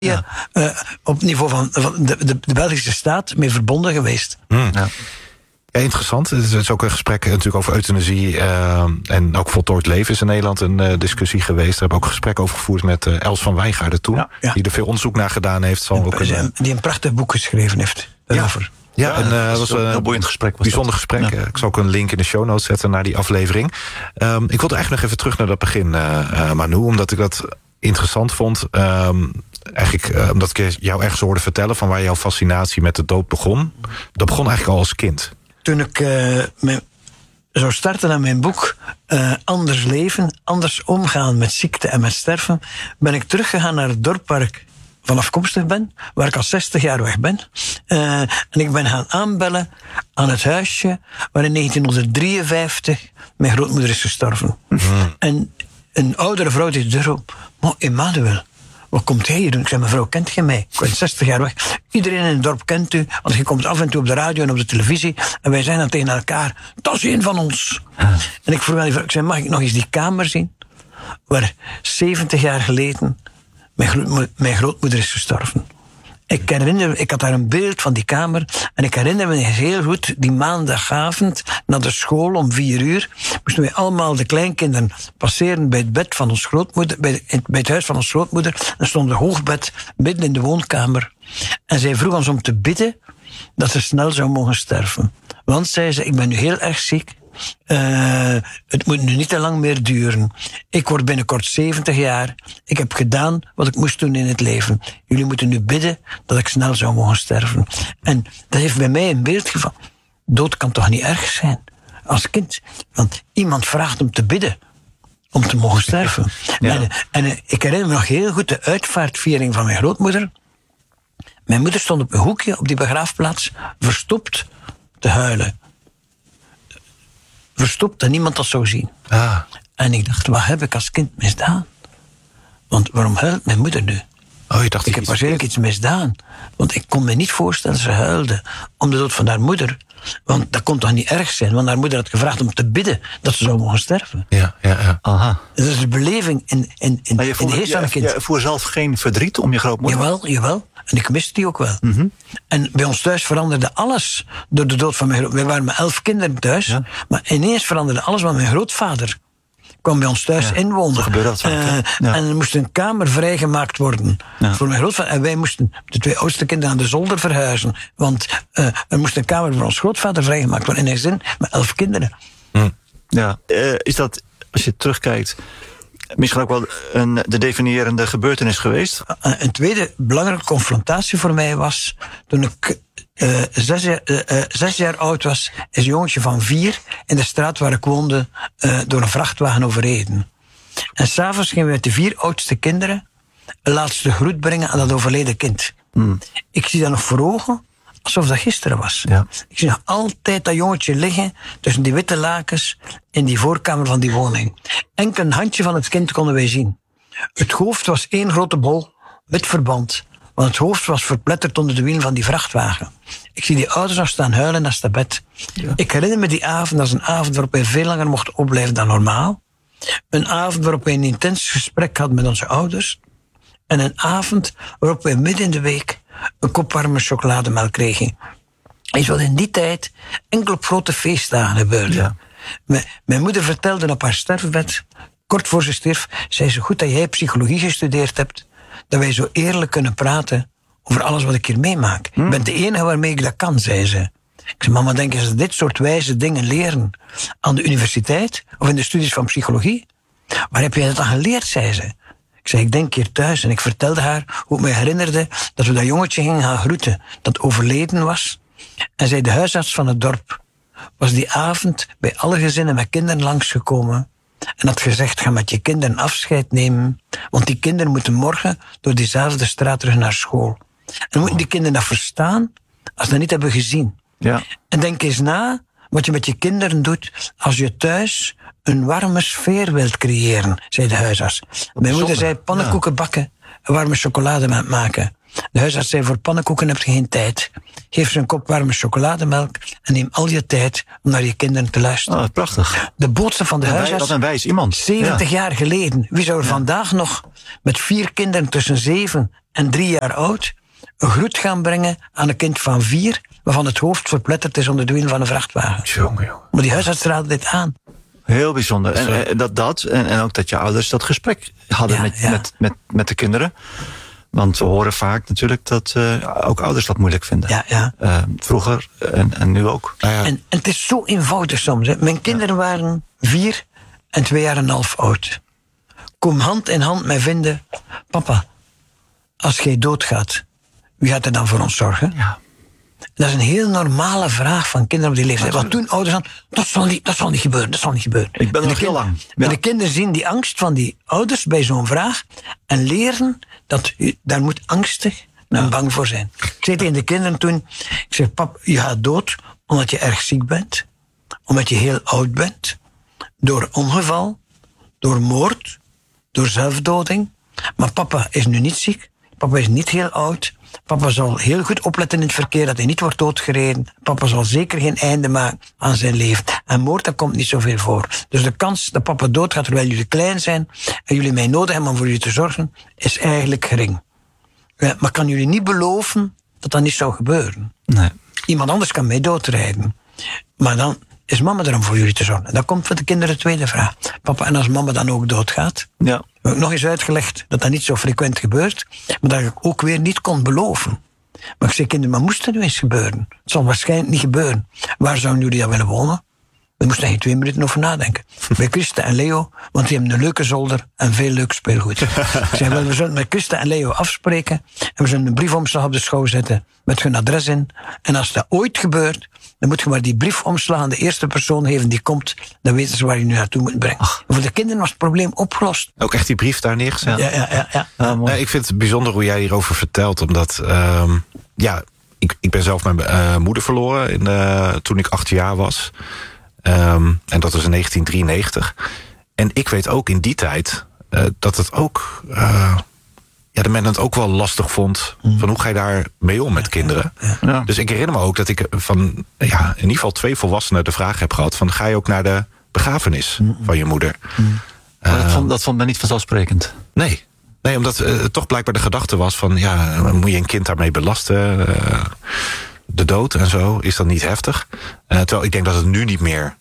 op het niveau van de Belgische staat mee verbonden geweest. Ja, interessant. Het is ook een gesprek natuurlijk over euthanasie en ook voltooid leven is in Nederland een discussie geweest. Daar hebben we ook een gesprek over gevoerd met Els van Wijngaarden toen. Ja. Die er veel onderzoek naar gedaan heeft. Die een prachtig boek geschreven heeft daarover. Ja, en dat was een heel boeiend gesprek. Bijzonder gesprek. Ja. Ik zal ook een link in de show notes zetten naar die aflevering. Ik wilde eigenlijk nog even terug naar dat begin, Manu, omdat ik dat interessant vond. Omdat ik jou ergens hoorde vertellen van waar jouw fascinatie met de dood begon. Dat begon eigenlijk al als kind. Toen ik zou starten aan mijn boek Anders leven, anders omgaan met ziekte en met sterven, ben ik teruggegaan naar het dorp waar ik van afkomstig ben, waar ik al 60 jaar weg ben. En ik ben gaan aanbellen aan het huisje waar in 1953 mijn grootmoeder is gestorven. En een oudere vrouw die de deur op, maar Emmanuel, wat komt hij hier doen? Ik zei, mevrouw, kent je mij? Ik ben 60 jaar weg. Iedereen in het dorp kent u, want je komt af en toe op de radio en op de televisie. En wij zijn dan tegen elkaar, dat is een van ons. En ik vroeg aan die vrouw, ik zei, mag ik nog eens die kamer zien? Waar 70 jaar geleden mijn grootmoeder is gestorven. Ik had daar een beeld van die kamer. En ik herinner me heel goed, die maandagavond, naar de school om 4:00, moesten wij allemaal de kleinkinderen passeren bij het bed van ons grootmoeder, bij het huis van ons grootmoeder. En stond een hoogbed midden in de woonkamer. En zij vroeg ons om te bidden dat ze snel zou mogen sterven. Want, zei ze, ik ben nu heel erg ziek. Het moet nu niet te lang meer duren. Ik word binnenkort 70 jaar. Ik heb gedaan wat ik moest doen in het leven. Jullie moeten nu bidden dat ik snel zou mogen sterven. En dat heeft bij mij een beeld gevan. Dood kan toch niet erg zijn? Als kind. Want iemand vraagt om te bidden om te mogen sterven. Ja. En ik herinner me nog heel goed de uitvaartviering van mijn grootmoeder. Mijn moeder stond op een hoekje op die begraafplaats, verstopt te huilen. Verstopt dat niemand dat zou zien. En ik dacht, wat heb ik als kind misdaan? Want waarom huilt mijn moeder nu? Ik heb waarschijnlijk iets misdaan. Want ik kon me niet voorstellen dat ze huilde om de dood van haar moeder. Want dat kon toch niet erg zijn? Want haar moeder had gevraagd om te bidden dat ze zou mogen sterven. Ja. Aha. Dat is de beleving in maar je de geest van een kind. Je voer zelf geen verdriet om je grootmoeder? Jawel. En ik miste die ook wel. Mm-hmm. En bij ons thuis veranderde alles door de dood van mijn grootvader. Wij waren met 11 kinderen thuis. Ja. Maar ineens veranderde alles, want mijn grootvader kwam bij ons thuis inwonen. En er moest een kamer vrijgemaakt worden voor mijn grootvader. En wij moesten, de 2 oudste kinderen, naar de zolder verhuizen. Want er moest een kamer voor ons grootvader vrijgemaakt worden. In een gezin met 11 kinderen. Ja. Is dat, als je terugkijkt, misschien ook wel de definiërende gebeurtenis geweest? Een tweede belangrijke confrontatie voor mij was toen ik 6 jaar oud was, is een jongetje van 4 in de straat waar ik woonde door een vrachtwagen overreden. En s'avonds gingen we met de 4 oudste kinderen een laatste groet brengen aan dat overleden kind. Ik zie dat nog voor ogen, alsof dat gisteren was. Ja. Ik zie nog altijd dat jongetje liggen tussen die witte lakens in die voorkamer van die woning. Enkel een handje van het kind konden wij zien. Het hoofd was 1 grote bol, wit verband. Want het hoofd was verpletterd onder de wielen van die vrachtwagen. Ik zie die ouders nog staan huilen naast het bed. Ja. Ik herinner me die avond als een avond waarop wij veel langer mochten opblijven dan normaal. Een avond waarop wij een intens gesprek hadden met onze ouders. En een avond waarop wij midden in de week een kop warme chocolademelk kregen. Iets wat in die tijd enkel op grote feestdagen gebeurde. Ja. Mijn moeder vertelde op haar sterfbed, kort voor ze stierf, zei ze, goed dat jij psychologie gestudeerd hebt, dat wij zo eerlijk kunnen praten over alles wat ik hier meemaak. Ik ben de enige waarmee ik dat kan, zei ze. Ik zei, mama, denk je dat ze dit soort wijze dingen leren aan de universiteit of in de studies van psychologie? Waar heb jij dat aan geleerd, zei ze. Ik zei, ik denk hier thuis. En ik vertelde haar hoe ik me herinnerde dat we dat jongetje gingen gaan groeten, dat overleden was. En zei, de huisarts van het dorp was die avond bij alle gezinnen met kinderen langsgekomen en had gezegd, ga met je kinderen afscheid nemen, want die kinderen moeten morgen door diezelfde straat terug naar school. En moeten die kinderen dat verstaan als ze dat niet hebben gezien. Ja. En denk eens na wat je met je kinderen doet als je thuis een warme sfeer wilt creëren, zei de huisarts. Mijn moeder zei, pannenkoeken bakken en warme chocolade maken. De huisarts zei, voor pannenkoeken heb je geen tijd. geef ze een kop warme chocolademelk en neem al je tijd om naar je kinderen te luisteren. Oh, prachtig. De boodschap van de huisarts... Dat een wijs iemand. 70 jaar geleden. Wie zou er vandaag nog met 4 kinderen tussen 7 en 3 jaar oud een groet gaan brengen aan een kind van 4, waarvan het hoofd verpletterd is onder de wiel van een vrachtwagen? Jongen. Maar die huisarts raadde dit aan. Heel bijzonder. En ook dat je ouders dat gesprek hadden met de kinderen. Want we horen vaak natuurlijk dat ook ouders dat moeilijk vinden. Ja. Vroeger en nu ook. En het is zo eenvoudig soms. Hè. Mijn kinderen waren 4 en 2,5 jaar oud. Kom hand in hand mij vinden. Papa, als jij doodgaat, wie gaat er dan voor ons zorgen? Ja. Dat is een heel normale vraag van kinderen op die leeftijd. Want toen ouders aan, dat zal niet gebeuren. Ik ben nog heel lang. En de kinderen zien die angst van die ouders bij zo'n vraag en leren dat daar moet angstig en bang voor zijn. Ik zei tegen de kinderen toen, ik zeg, pap, je gaat dood omdat je erg ziek bent, omdat je heel oud bent, door ongeval, door moord, door zelfdoding. Maar papa is nu niet ziek, papa is niet heel oud. Papa zal heel goed opletten in het verkeer, dat hij niet wordt doodgereden. Papa zal zeker geen einde maken aan zijn leven. En moord, dat komt niet zoveel voor. Dus de kans dat papa doodgaat terwijl jullie klein zijn en jullie mij nodig hebben om voor jullie te zorgen, is eigenlijk gering. Maar kan jullie niet beloven dat dat niet zou gebeuren? Nee. Iemand anders kan mij doodrijden. Maar dan is mama er om voor jullie te zorgen. En dan komt voor de kinderen de tweede vraag. Papa, en als mama dan ook doodgaat? Ja. Heb ik nog eens uitgelegd dat dat niet zo frequent gebeurt, maar dat ik ook weer niet kon beloven. Maar ik zei, kinderen, maar moest het nu eens gebeuren? Het zal waarschijnlijk niet gebeuren. Waar zouden jullie dan willen wonen? We moesten geen 2 minuten over nadenken. Bij Christa en Leo, want die hebben een leuke zolder en veel leuk speelgoed. Ik zei, wel, we zullen met Christa en Leo afspreken en we zullen een briefomslag op de schouw zetten met hun adres in. En als dat ooit gebeurt, dan moet je maar die briefomslag aan de eerste persoon geven die komt. Dan weten ze waar je nu naartoe moet brengen. En voor de kinderen was het probleem opgelost. Ook echt die brief daar neergezet? Ja. Mooi. Ik vind het bijzonder hoe jij hierover vertelt. Omdat, ik ben zelf mijn moeder verloren toen ik 8 jaar was. En dat was in 1993. En ik weet ook in die tijd dat het ook... dat men het ook wel lastig vond. Van hoe ga je daar mee om met kinderen? Ja. Dus ik herinner me ook dat ik van in ieder geval 2 volwassenen de vraag heb gehad van, ga je ook naar de begrafenis van je moeder? Maar dat vond men niet vanzelfsprekend. Nee, omdat het toch blijkbaar de gedachte was van, moet je een kind daarmee belasten? De dood en zo, is dat niet heftig? Terwijl ik denk dat het nu niet meer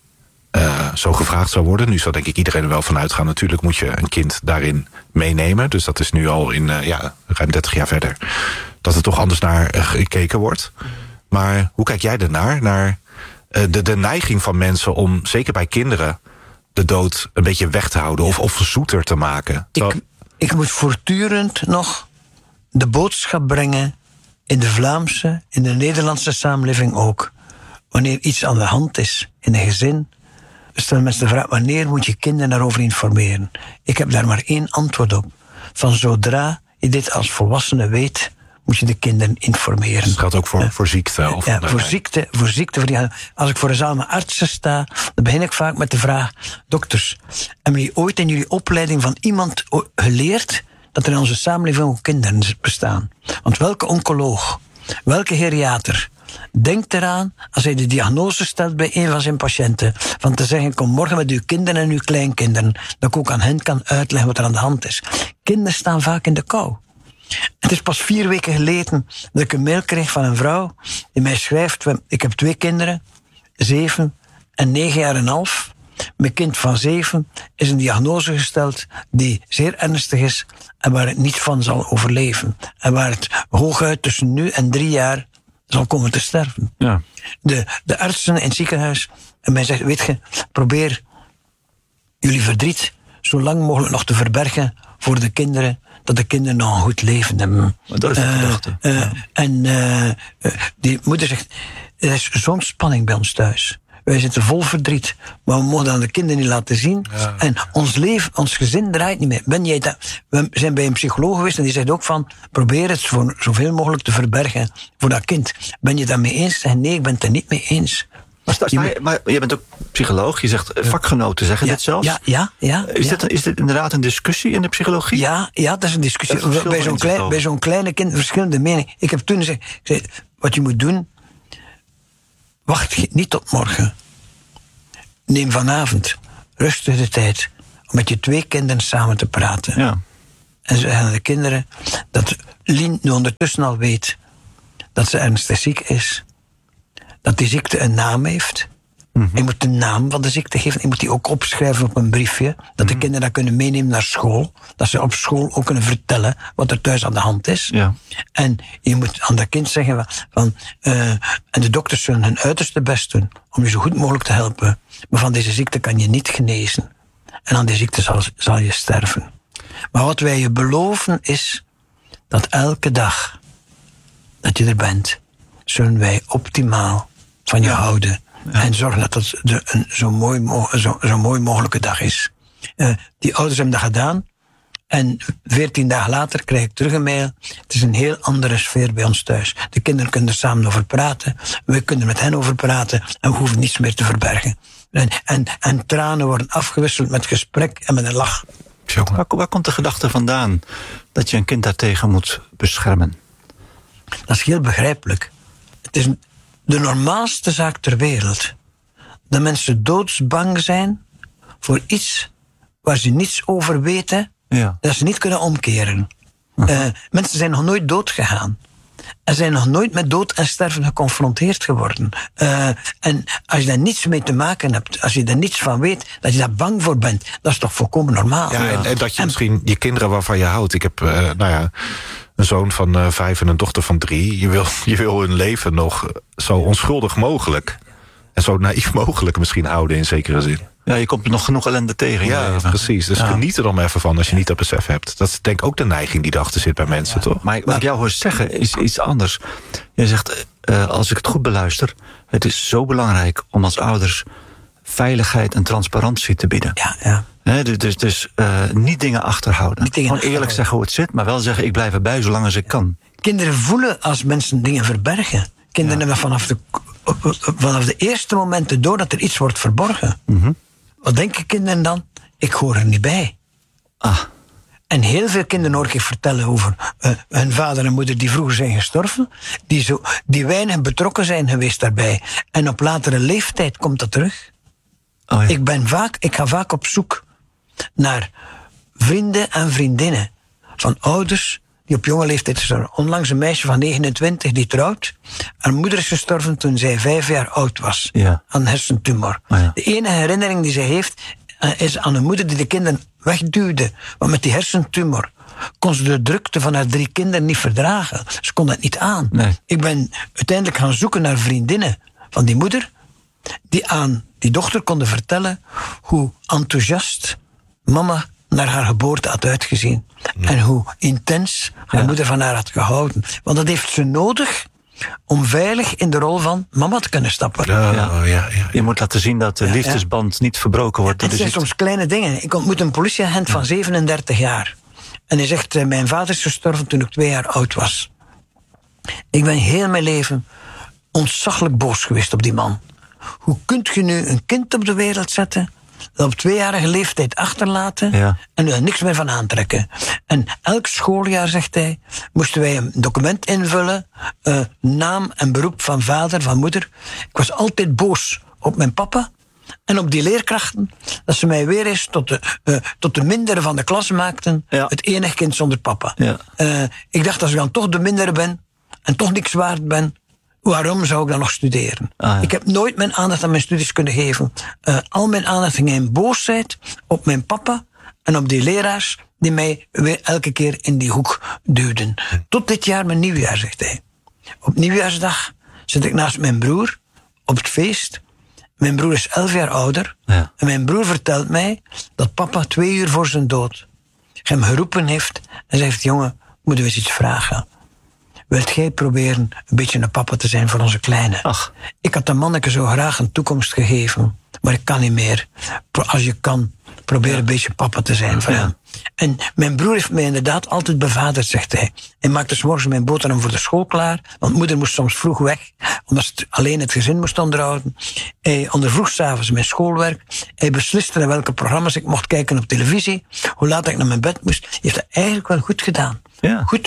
zo gevraagd zou worden. Nu zal denk ik iedereen er wel van uitgaan. Natuurlijk moet je een kind daarin meenemen. Dus dat is nu al in ruim 30 jaar verder. Dat er toch anders naar gekeken wordt. Maar hoe kijk jij ernaar? Naar de neiging van mensen om, zeker bij kinderen, de dood een beetje weg te houden of zoeter te maken. Ik moet voortdurend nog de boodschap brengen in de Vlaamse, in de Nederlandse samenleving ook. Wanneer iets aan de hand is in een gezin, stellen mensen de vraag, wanneer moet je kinderen daarover informeren? Ik heb daar maar 1 antwoord op. Van zodra je dit als volwassene weet, moet je de kinderen informeren. Dat geldt ook voor ziekte? Of voor ziekte. Als ik voor een zaal met artsen sta, dan begin ik vaak met de vraag, dokters, hebben jullie ooit in jullie opleiding van iemand geleerd dat er in onze samenleving ook kinderen bestaan? Want welke oncoloog, welke geriater denkt eraan, als hij de diagnose stelt bij een van zijn patiënten, van te zeggen, kom morgen met uw kinderen en uw kleinkinderen, dat ik ook aan hen kan uitleggen wat er aan de hand is. Kinderen staan vaak in de kou. Het is pas 4 weken geleden dat ik een mail kreeg van een vrouw die mij schrijft, ik heb 2 kinderen, 7 en 9 jaar en half. Mijn kind van 7 is een diagnose gesteld die zeer ernstig is en waar het niet van zal overleven. En waar het hooguit tussen nu en 3 jaar zal komen te sterven. Ja. De artsen in het ziekenhuis en mij zegt, weet je, probeer jullie verdriet zo lang mogelijk nog te verbergen voor de kinderen, dat de kinderen nog een goed leven hebben. Dat is de gedachte. En die moeder zegt, er is zo'n spanning bij ons thuis. Wij zitten vol verdriet, maar we mogen dat aan de kinderen niet laten zien. Ja. En ons leven, ons gezin draait niet meer. We zijn bij een psycholoog geweest en die zegt ook van, probeer het voor zoveel mogelijk te verbergen voor dat kind. Ben je daarmee eens? Zeg, nee, ik ben het er niet mee eens. Maar je bent ook psycholoog, je zegt vakgenoten zeggen dit zelfs. Ja. Is dit inderdaad een discussie in de psychologie? Ja, dat is een discussie. Bij zo'n kleine kind verschillende meningen. Ik heb toen gezegd, wat je moet doen, wacht niet tot morgen. Neem vanavond rustig de tijd om met je 2 kinderen samen te praten. Ja. En ze zeggen aan de kinderen dat Lien nu ondertussen al weet dat ze ernstig ziek is. Dat die ziekte een naam heeft. Je moet de naam van de ziekte geven. Je moet die ook opschrijven op een briefje. Dat de kinderen dat kunnen meenemen naar school. Dat ze op school ook kunnen vertellen wat er thuis aan de hand is. Ja. En je moet aan dat kind zeggen en de dokters zullen hun uiterste best doen om je zo goed mogelijk te helpen. Maar van deze ziekte kan je niet genezen. En aan die ziekte zal je sterven. Maar wat wij je beloven is dat elke dag dat je er bent, zullen wij optimaal van je houden. Ja. En zorgen dat het een zo mooi mogelijke dag is. Die ouders hebben dat gedaan. En 14 dagen later krijg ik terug een mail. Het is een heel andere sfeer bij ons thuis. De kinderen kunnen er samen over praten. We kunnen met hen over praten. En we hoeven niets meer te verbergen. En tranen worden afgewisseld met gesprek en met een lach. Waar komt de gedachte vandaan dat je een kind daartegen moet beschermen? Dat is heel begrijpelijk. Het is de normaalste zaak ter wereld. Dat mensen doodsbang zijn voor iets waar ze niets over weten, dat ze niet kunnen omkeren. Mensen zijn nog nooit dood gegaan. En zijn nog nooit met dood en sterven geconfronteerd geworden. En als je daar niets mee te maken hebt, als je daar niets van weet, dat je daar bang voor bent, dat is toch volkomen normaal. Ja, en dat je misschien je kinderen waarvan je houdt. Ik heb een zoon van 5 en een dochter van 3. Je wil hun leven nog zo onschuldig mogelijk en zo naïef mogelijk misschien houden in zekere zin. Ja, je komt nog genoeg ellende tegen. Ja, precies. Dus geniet er dan maar even van als je niet dat besef hebt. Dat is denk ik ook de neiging die erachter zit bij mensen, toch? Maar wat ik jou hoor zeggen is iets anders. Je zegt, als ik het goed beluister, het is zo belangrijk om als ouders veiligheid en transparantie te bieden. Ja. Dus niet dingen achterhouden. Gewoon eerlijk zeggen hoe het zit, maar wel zeggen ik blijf erbij zolang als ik kan. Kinderen voelen als mensen dingen verbergen. Kinderen hebben vanaf de eerste momenten door dat er iets wordt verborgen. Wat denken kinderen dan? Ik hoor er niet bij. En heel veel kinderen hoor ik vertellen over hun vader en moeder die vroeger zijn gestorven, die weinig betrokken zijn geweest daarbij. En op latere leeftijd komt dat terug. Ik ga vaak op zoek naar vrienden en vriendinnen van ouders die op jonge leeftijd gestorven. Onlangs een meisje van 29 die trouwt. Haar moeder is gestorven toen zij 5 jaar oud was. Ja. Aan een hersentumor. De enige herinnering die zij heeft is aan een moeder die de kinderen wegduwde. Want met die hersentumor kon ze de drukte van haar 3 kinderen niet verdragen. Ze kon dat niet aan. Nee. Ik ben uiteindelijk gaan zoeken naar vriendinnen van die moeder die aan die dochter konden vertellen hoe enthousiast mama naar haar geboorte had uitgezien. En hoe intens haar moeder van haar had gehouden. Want dat heeft ze nodig om veilig in de rol van mama te kunnen stappen. Je moet laten zien dat de liefdesband niet verbroken wordt. Het zijn soms kleine dingen. Ik ontmoet een politieagent van 37 jaar. En hij zegt, mijn vader is gestorven toen ik 2 jaar oud was. Ik ben heel mijn leven ontzaglijk boos geweest op die man. Hoe kunt je nu een kind op de wereld zetten, dat op 2-jarige leeftijd achterlaten en er niks meer van aantrekken? En elk schooljaar, zegt hij, moesten wij een document invullen, naam en beroep van vader, van moeder. Ik was altijd boos op mijn papa en op die leerkrachten, dat ze mij weer eens tot de mindere van de klas maakten, het enige kind zonder papa. Ik dacht, als ik dan toch de mindere ben en toch niks waard ben, waarom zou ik dan nog studeren? Ik heb nooit mijn aandacht aan mijn studies kunnen geven. Al mijn aandacht ging in boosheid op mijn papa en op die leraars die mij weer elke keer in die hoek duwden. Tot dit jaar mijn nieuwjaar, zegt hij. Op nieuwjaarsdag zit ik naast mijn broer op het feest. Mijn broer is 11 jaar ouder. En mijn broer vertelt mij dat papa 2 uur voor zijn dood hem geroepen heeft en zegt, jongen, moeten we eens iets vragen? Wilt jij proberen een beetje een papa te zijn voor onze kleine? Ach. Ik had dat manneke zo graag een toekomst gegeven, maar ik kan niet meer. Als je kan, probeer een beetje papa te zijn voor hem. En mijn broer heeft mij inderdaad altijd bevaderd, zegt hij. Hij maakte 's morgens mijn boterham voor de school klaar, want moeder moest soms vroeg weg, omdat ze alleen het gezin moest onderhouden. Hij ondervroeg 's avonds mijn schoolwerk. Hij besliste naar welke programma's ik mocht kijken op televisie, hoe laat ik naar mijn bed moest. Hij heeft dat eigenlijk wel goed gedaan. Ja. Goed.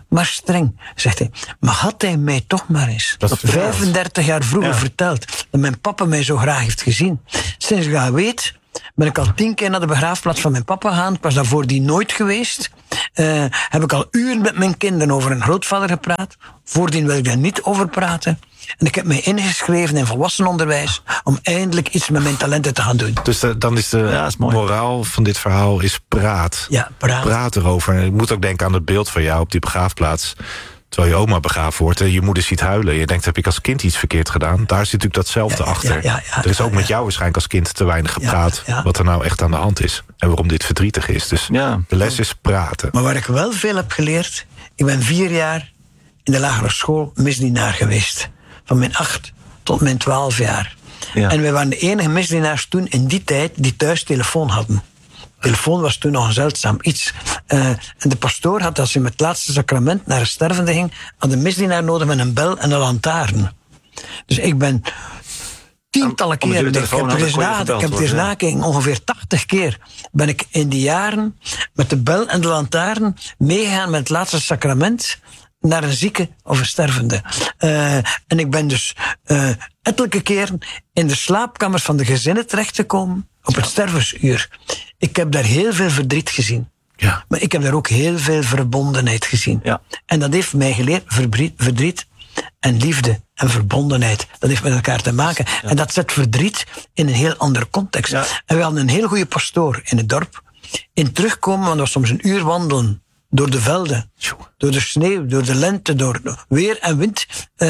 maar streng, zegt hij. Maar had hij mij toch maar eens 35 jaar vroeger verteld dat mijn papa mij zo graag heeft gezien. Sinds ik dat weet, ben ik al 10 keer naar de begraafplaats van mijn papa gegaan. Ik was daarvoor die nooit geweest. Heb ik al uren met mijn kinderen over een grootvader gepraat. Voordien wil ik daar niet over praten. En ik heb mij ingeschreven in volwassenenonderwijs om eindelijk iets met mijn talenten te gaan doen. Dus dan is de moraal van dit verhaal is praat. Ja, praat. Praat erover. En ik moet ook denken aan het beeld van jou op die begraafplaats. Terwijl je oma begraven wordt en je moeder ziet huilen. Je denkt, heb ik als kind iets verkeerd gedaan? Daar zit natuurlijk datzelfde achter. Er is ook met jou waarschijnlijk als kind te weinig gepraat. Wat er nou echt aan de hand is. En waarom dit verdrietig is. Dus de les is praten. Maar waar ik wel veel heb geleerd. Ik ben 4 jaar in de lagere school misdienaar geweest. Van mijn 8 tot mijn 12 jaar. Ja. En wij waren de enige misdienaars toen in die tijd die thuis telefoon hadden. Telefoon was toen nog een zeldzaam iets. En de pastoor had, als hij met het laatste sacrament naar een stervende ging, had een misdienaar nodig met een bel en een lantaarn. Dus ik ben tientallen keren, ik heb het eens nakeken, ongeveer 80 keer ben ik in die jaren met de bel en de lantaarn meegegaan met het laatste sacrament naar een zieke of een stervende. En ik ben dus ettelijke keren in de slaapkamers van de gezinnen terechtgekomen op het stervensuur. Ik heb daar heel veel verdriet gezien. Ja. Maar ik heb daar ook heel veel verbondenheid gezien. Ja. En dat heeft mij geleerd, verdriet en liefde en verbondenheid. Dat heeft met elkaar te maken. Ja. En dat zet verdriet in een heel andere context. Ja. En we hadden een heel goede pastoor in het dorp. In terugkomen, want dat was soms een uur wandelen. Door de velden, door de sneeuw, door de lente, door weer en wind.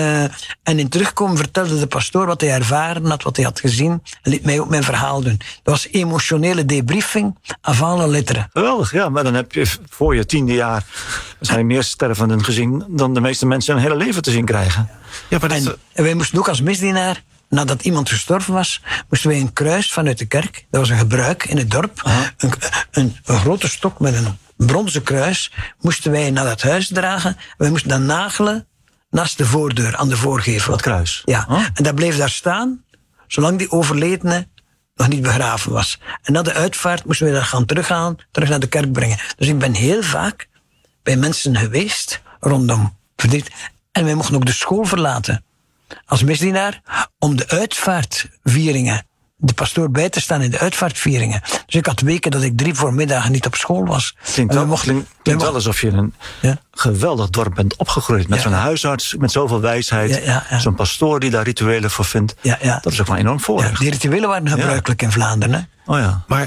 En in terugkomen vertelde de pastoor wat hij ervaren had, wat hij had gezien. En liet mij ook mijn verhaal doen. Dat was emotionele debriefing avant la lettre. Geweldig, ja. Maar dan heb je voor je 10e jaar zijn meer stervenden gezien dan de meeste mensen hun hele leven te zien krijgen. Ja, maar en wij moesten ook als misdienaar, nadat iemand gestorven was, moesten wij een kruis vanuit de kerk. Dat was een gebruik in het dorp. Een grote stok met een bronzen kruis moesten wij naar dat huis dragen. Wij moesten dat nagelen naast de voordeur, aan de voorgevel. Dat kruis? Ja. En dat bleef daar staan, zolang die overledene nog niet begraven was. En na de uitvaart moesten wij dat gaan terug naar de kerk brengen. Dus ik ben heel vaak bij mensen geweest, rondom verdriet. En wij mochten ook de school verlaten, als misdienaar, om de uitvaartvieringen, de pastoor bij te staan in de uitvaartvieringen. Dus ik had weken dat ik 3 voormiddagen niet op school was. Klinkt wel alsof je in een geweldig dorp bent opgegroeid. Met zo'n huisarts, met zoveel wijsheid. Zo'n pastoor die daar rituelen voor vindt. Dat is ook wel enorm voorrecht. Die rituelen waren gebruikelijk in Vlaanderen. Hè? Oh ja. Maar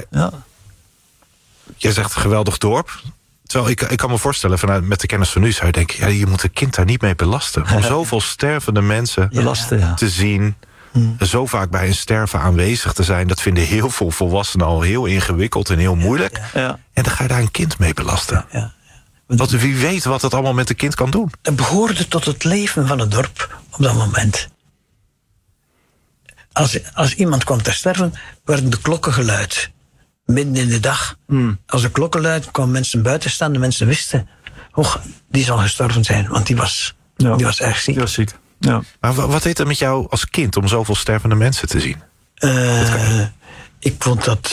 jij zegt geweldig dorp. Terwijl ik kan me voorstellen, met de kennis van nu zou je denken, je moet een kind daar niet mee belasten. Om zoveel stervende mensen te zien. Zo vaak bij een sterven aanwezig te zijn, dat vinden heel veel volwassenen al heel ingewikkeld en heel moeilijk. En dan ga je daar een kind mee belasten. Want wie weet wat dat allemaal met een kind kan doen. Het behoorde tot het leven van het dorp op dat moment. Als iemand kwam te sterven, werden de klokken geluid. Midden in de dag. Als de klokken luiden, kwamen mensen buiten staan. De mensen wisten, die zal gestorven zijn, want die was erg ziek. Die was ziek. Ja. Maar wat deed het met jou als kind om zoveel stervende mensen te zien? Ik vond dat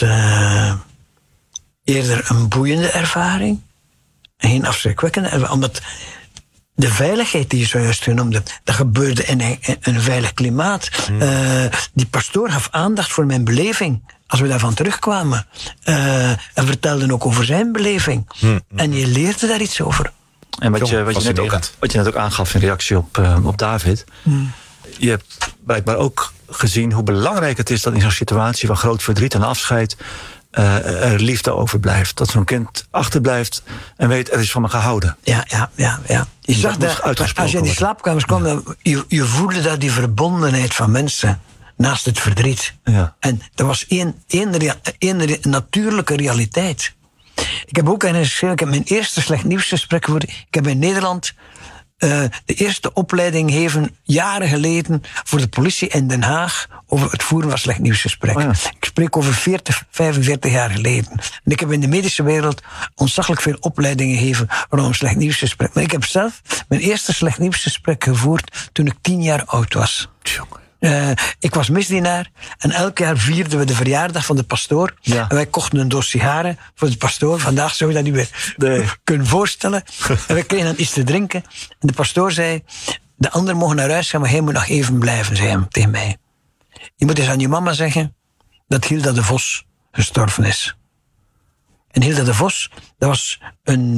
eerder een boeiende ervaring. En geen afschrikwekkende ervaring. Omdat de veiligheid die je zojuist genoemde, dat gebeurde in een veilig klimaat. Die pastoor gaf aandacht voor mijn beleving. Als we daarvan terugkwamen. En vertelden ook over zijn beleving. En je leerde daar iets over. En wat je net ook aangaf in reactie op David. Je hebt blijkbaar ook gezien hoe belangrijk het is dat in zo'n situatie van groot verdriet en afscheid er liefde overblijft. Dat zo'n kind achterblijft en weet, er is van me gehouden. Ja. Je zag dat als je in die slaapkamers kwam, je voelde daar die verbondenheid van mensen naast het verdriet. Ja. En er was één natuurlijke realiteit. Ik heb ook geschreven, ik heb mijn eerste slecht nieuwsgesprek gevoerd. Ik heb in Nederland de eerste opleiding gegeven, jaren geleden, voor de politie in Den Haag over het voeren van slecht nieuwsgesprek. Ik spreek over 40, 45 jaar geleden. En ik heb in de medische wereld ontzaglijk veel opleidingen gegeven rondom slecht nieuwsgesprek. Maar ik heb zelf mijn eerste slecht nieuwsgesprek gevoerd toen ik 10 jaar oud was. Ik was misdienaar en elk jaar vierden we de verjaardag van de pastoor. Ja. En wij kochten een doos sigaren voor de pastoor. Vandaag zou je dat niet meer kunnen voorstellen. En we kregen dan iets te drinken. En de pastoor zei, de anderen mogen naar huis gaan, maar hij moet nog even blijven, zei hij tegen mij. Je moet eens aan je mama zeggen dat Hilda de Vos gestorven is. En Hilda de Vos, dat was een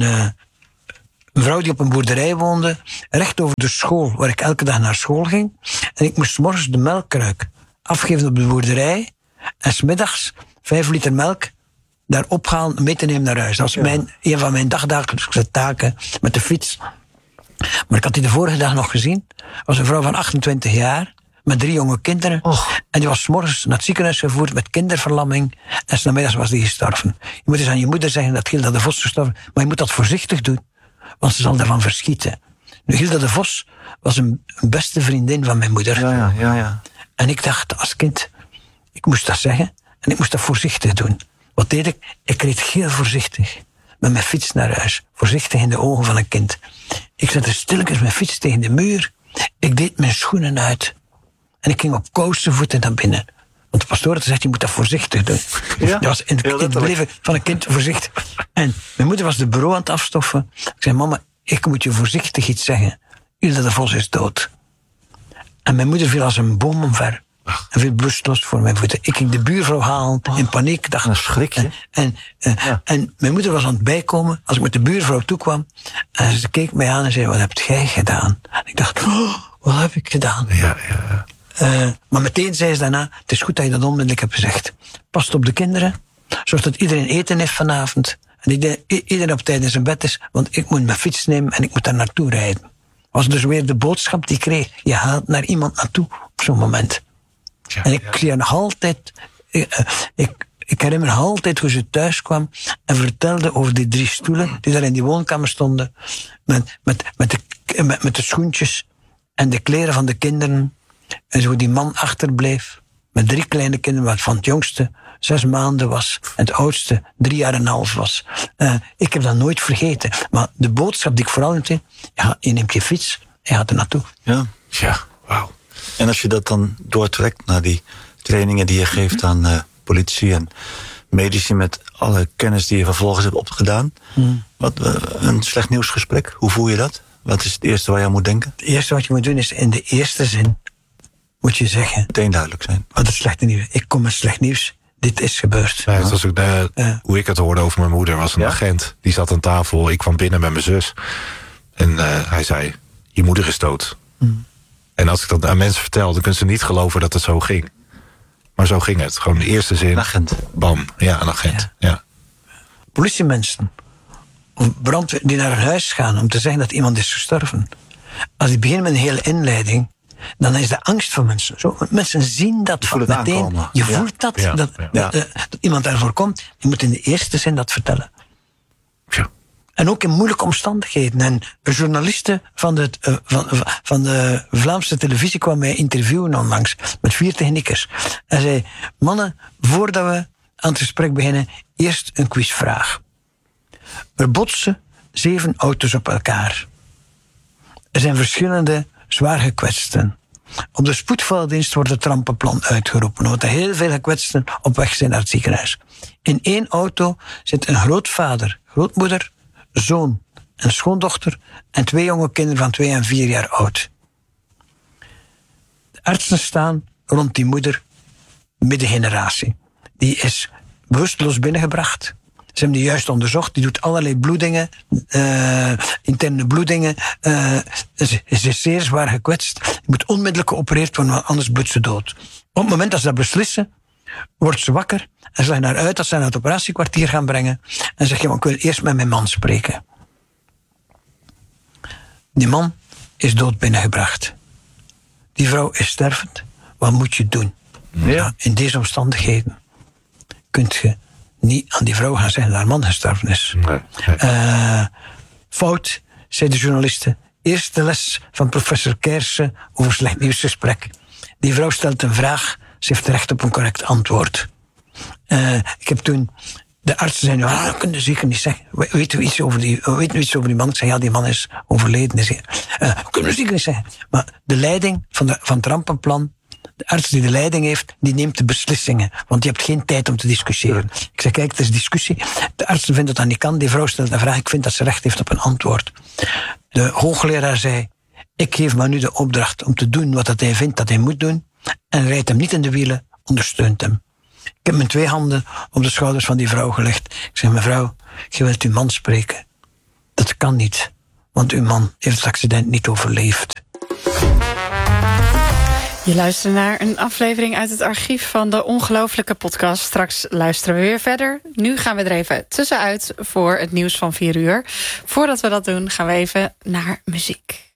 vrouw die op een boerderij woonde, recht over de school, waar ik elke dag naar school ging. En ik moest 's morgens de melkkruik afgeven op de boerderij en 's middags 5 liter melk daar ophalen, mee te nemen naar huis. Dat was een van mijn dagdagelijkse taken met de fiets. Maar ik had die de vorige dag nog gezien. Dat was een vrouw van 28 jaar, met 3 jonge kinderen. En die was 's morgens naar het ziekenhuis gevoerd met kinderverlamming. En 's namiddags was die gestorven. Je moet eens aan je moeder zeggen dat Hilda de Vos gestorven is. Maar je moet dat voorzichtig doen, want ze zal daarvan verschieten. Nu, Hilda de Vos was een beste vriendin van mijn moeder. Ja. En ik dacht als kind, ik moest dat zeggen. En ik moest dat voorzichtig doen. Wat deed ik? Ik reed heel voorzichtig met mijn fiets naar huis. Voorzichtig in de ogen van een kind. Ik zette stilletjes mijn fiets tegen de muur. Ik deed mijn schoenen uit. En ik ging op kousenvoeten naar binnen. Want de pastoor had gezegd, je moet dat voorzichtig doen. Ja, dat was in het leven van een kind voorzichtig. En mijn moeder was de bureau aan het afstoffen. Ik zei, mama, ik moet je voorzichtig iets zeggen. Hilda de Vos is dood. En mijn moeder viel als een boom omver. En viel bewusteloos voor mijn voeten. Ik ging de buurvrouw halen in paniek. Dacht, een schrikje. En mijn moeder was aan het bijkomen als ik met de buurvrouw toekwam. En ze keek mij aan en zei, wat heb jij gedaan? En ik dacht, wat heb ik gedaan? Ja. Maar meteen zei ze daarna, het is goed dat je dat onmiddellijk hebt gezegd. Pas op de kinderen. Zorg dat iedereen eten heeft vanavond. En iedereen op tijd in zijn bed is. Want ik moet mijn fiets nemen en ik moet daar naartoe rijden. Was dus weer de boodschap die ik kreeg. Je haalt naar iemand naartoe op zo'n moment. Ja, en ik zie haar nog altijd. Ik herinner me nog altijd hoe ze thuis kwam en vertelde over die 3 stoelen die daar in die woonkamer stonden. Met de schoentjes en de kleren van de kinderen. En zo die man achterbleef. Met 3 kleine kinderen, waarvan het jongste 6 maanden was. En het oudste 3 jaar en een half was. Ik heb dat nooit vergeten. Maar de boodschap die ik vooral heb, je neemt je fiets en je gaat er naartoe. Ja, wauw. En als je dat dan doortrekt naar die trainingen die je geeft aan politie en medici met alle kennis die je vervolgens hebt opgedaan. Wat een slecht nieuwsgesprek, hoe voel je dat? Wat is het eerste waar je aan moet denken? Het eerste wat je moet doen is in de eerste zin moet je zeggen. Meteen duidelijk zijn. Wat is slechte nieuws? Ik kom met slecht nieuws. Dit is gebeurd. Nee, zoals hoe ik het hoorde over mijn moeder was een agent. Die zat aan tafel. Ik kwam binnen met mijn zus. En hij zei, je moeder is dood. En als ik dat aan mensen vertel, dan kunnen ze niet geloven dat het zo ging. Maar zo ging het. Gewoon de eerste zin. Een agent. Bam. Ja, een agent. Ja. Politiemensen of brandweer die naar een huis gaan om te zeggen dat iemand is gestorven. Als die beginnen met een hele inleiding, dan is de angst van mensen. Mensen zien dat van meteen. Aankomen. Je voelt dat, dat iemand daarvoor komt. Je moet in de eerste zin dat vertellen. Ja. En ook in moeilijke omstandigheden. En een journaliste van de Vlaamse televisie kwam mij interviewen onlangs met 4 techniekers. Hij zei, mannen, voordat we aan het gesprek beginnen, eerst een quizvraag. Er botsen 7 auto's op elkaar. Er zijn verschillende zwaar gekwetsten. Op de spoedvaldienst wordt het rampenplan uitgeroepen, omdat er heel veel gekwetsten op weg zijn naar het ziekenhuis. In 1 auto zit een grootvader, grootmoeder, zoon en schoondochter en 2 jonge kinderen van 2 en 4 jaar oud. De artsen staan rond die moeder, middengeneratie. Die is bewusteloos binnengebracht. Ze hebben die juist onderzocht. Die doet allerlei bloedingen, interne bloedingen. Ze is zeer zwaar gekwetst. Die moet onmiddellijk geopereerd worden, want anders bloedt ze dood. Op het moment dat ze dat beslissen, wordt ze wakker en ze leggen haar uit dat ze haar naar het operatiekwartier gaan brengen. En zegt, ik wil eerst met mijn man spreken. Die man is dood binnengebracht. Die vrouw is stervend. Wat moet je doen? Ja, in deze omstandigheden kunt je niet aan die vrouw gaan zeggen dat haar man gestorven is. Nee. Fout, zei de journaliste. Eerste les van professor Kersen over slecht nieuwsgesprek. Die vrouw stelt een vraag, ze heeft recht op een correct antwoord. Ik heb toen, de artsen zeiden, dat kunnen zeker niet zeggen. Weten we iets over die man? Ik zei, ja, die man is overleden. Dat kunnen we zeker niet zeggen. Maar de leiding van het rampenplan De arts die de leiding heeft, die neemt de beslissingen. Want je hebt geen tijd om te discussiëren. Ik zeg, kijk, het is discussie. De arts vindt dat dat niet kan. Die vrouw stelt een vraag. Ik vind dat ze recht heeft op een antwoord. De hoogleraar zei, ik geef maar nu de opdracht om te doen wat hij vindt dat hij moet doen. En rijdt hem niet in de wielen, ondersteunt hem. Ik heb mijn 2 handen op de schouders van die vrouw gelegd. Ik zeg, mevrouw, je wilt uw man spreken. Dat kan niet, want uw man heeft het accident niet overleefd. Je luistert naar een aflevering uit het archief van de Ongelooflijke podcast. Straks luisteren we weer verder. Nu gaan we er even tussenuit voor het nieuws van 4 uur. Voordat we dat doen, gaan we even naar muziek.